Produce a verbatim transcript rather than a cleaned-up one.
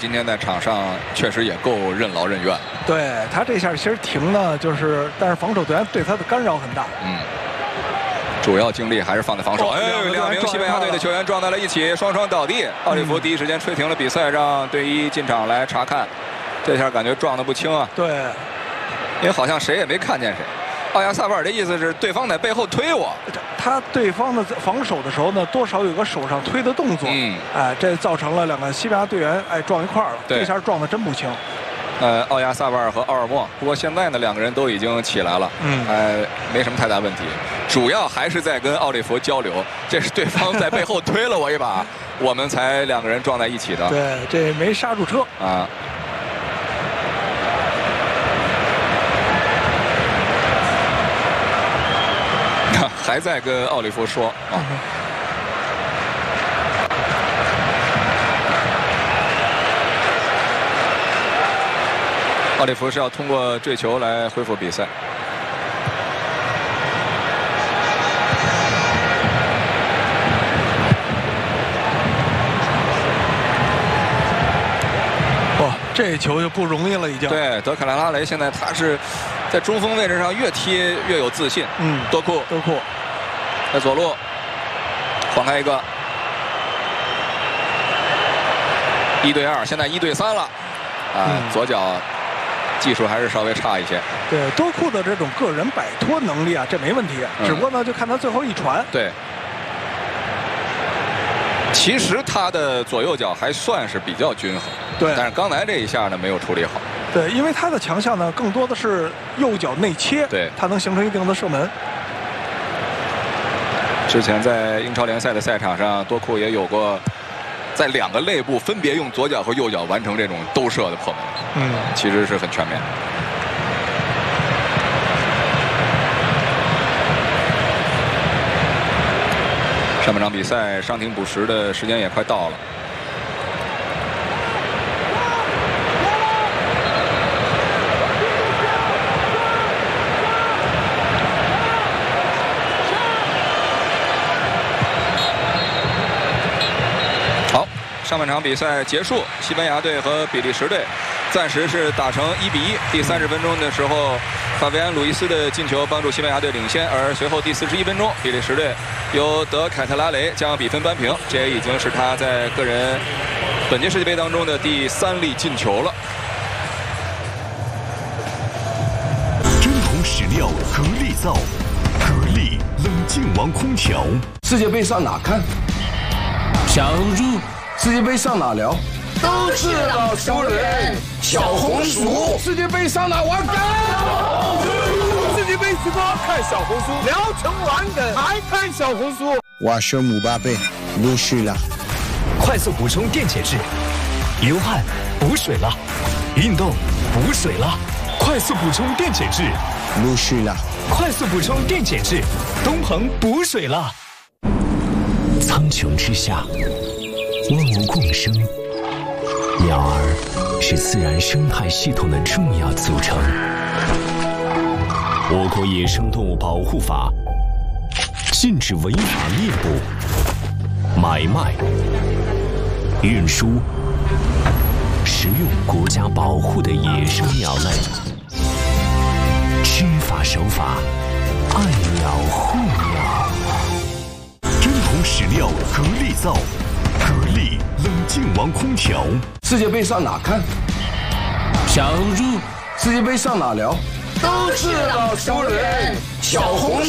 今天在场上确实也够任劳任怨。 对他这下其实停了，就是但是防守队员对他的干扰很大。 嗯。 主要精力还是放在防守。哎，两名西班牙队的球员撞在了一起，双双倒地。奥利弗第一时间吹停了比赛，让队医进场来查看。这下感觉撞得不轻啊。 对， 因为好像谁也没看见谁。奥亚萨瓦尔的意思是对方在背后推我。 他对方的防守的时候呢，多少有个手上推的动作。嗯。哎，这造成了两个西班牙队员哎撞一块儿了。这下撞得真不轻。 呃，奥亚萨瓦尔和奥尔莫，不过现在呢，两个人都已经起来了，嗯，呃，没什么太大问题，主要还是在跟奥利弗交流，这是对方在背后推了我一把，我们才两个人撞在一起的。 对，这没刹住车啊。还在跟奥利弗说啊。嗯 奥利弗是要通过坠球来恢复比赛。 哇，这球就不容易了，已经。 对，德凯拉拉雷现在他是在中锋位置上越踢越有自信。嗯，多库， 多库在左路晃开一个，一对二，现在一对三了。啊，嗯、左脚。 技术还是稍微差一些。 对，多库的这种个人摆脱能力啊，这没问题。嗯、只不过呢，就看他最后一传。 对。其实他的左右脚还算是比较均衡。 对。 但是刚才这一下呢，没有处理好。 对，因为他的强项呢，更多的是右脚内切。 对。 他能形成一定的射门。 之前在英超联赛的赛场上，多库也有过。 在两个肋部分别用左脚和右脚完成这种兜射的破门，嗯，其实是很全面。上半场比赛伤停补时的时间也快到了。上半场比赛结束，西班牙队和比利时队暂时是打成一比一。第三十分钟的时候，法比安·鲁伊斯的进球帮助西班牙队领先，而随后第四十一分钟，比利时队由德凯特拉雷将比分扳平，这也已经是他在个人本届世界杯当中的第三粒进球了。 真铜实料格力造，格力冷静王空调。 世界杯上哪看？小猪。 世界杯上哪聊？ 都是老熟人。小红书。 世界杯上哪玩梗？ 世界杯直播看小红书，聊成玩梗还看小红书。 我是姆巴佩，陆续了。 快速补充电解质，流汗补水了，运动补水了，快速补充电解质， 陆续了。 快速补充电解质，东鹏补水了。苍穹之下。 万物共生，鸟儿是自然生态系统的重要组成。我国野生动物保护法禁止违法猎捕、买卖、运输、食用国家保护的野生鸟类。知法守法，爱鸟护鸟。 真铜实料格力造。 格力冷静王空调。 世界杯上哪看？小猪。世界杯上哪聊？ 都是老熟人。小红书。